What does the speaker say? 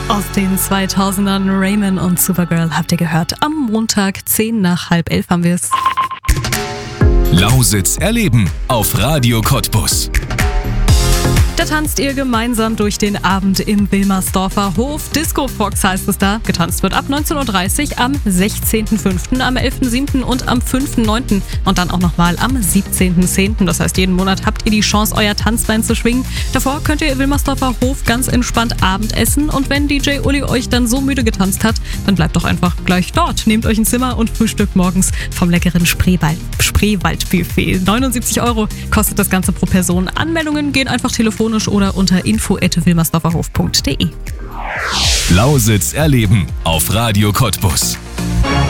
Aus den 2000ern Raymond und Supergirl habt ihr gehört. Am Montag 10:10 haben wir es. Lausitz erleben auf Radio Cottbus. Da tanzt ihr gemeinsam durch den Abend im Wilmersdorfer Hof. Disco Fox heißt es da. Getanzt wird ab 19:30 Uhr am 16.05., am 11.07. und am 5.09. und dann auch nochmal am 17.10. Das heißt, jeden Monat habt ihr die Chance, euer Tanzbein zu schwingen. Davor könnt ihr im Wilmersdorfer Hof ganz entspannt Abendessen und wenn DJ Uli euch dann so müde getanzt hat, dann bleibt doch einfach gleich dort. Nehmt euch ein Zimmer und frühstückt morgens vom leckeren Spreewaldbuffet. 79 € kostet das Ganze pro Person. Anmeldungen gehen einfach telefonisch oder unter info@wilmersdorferhof.de. Lausitz erleben auf Radio Cottbus.